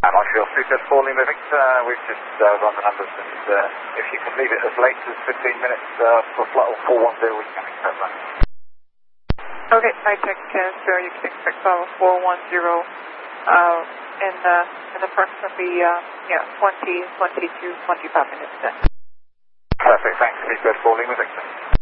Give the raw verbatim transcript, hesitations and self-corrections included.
Montreal three seven four Lima Victor, we've just uh, run the numbers, and uh, if you can leave it as late as fifteen minutes uh, for flight four one zero, we can accept that. Okay, I check Canada, you can expect flight four one zero uh, in, uh, in approximately uh, yeah, twenty, twenty-two, twenty-five minutes then. Perfect, thanks, three seven four Lima Victor.